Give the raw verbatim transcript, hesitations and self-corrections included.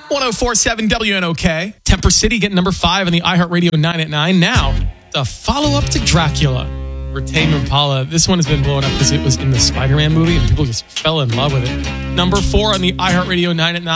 one oh four point seven W N O K. Temper City getting number five on the iHeartRadio nine at nine. Now, the follow-up to Dracula for Tame Impala. This one has been blowing up because it was in the Spider-Man movie and people just fell in love with it. Number four on the iHeartRadio nine at nine.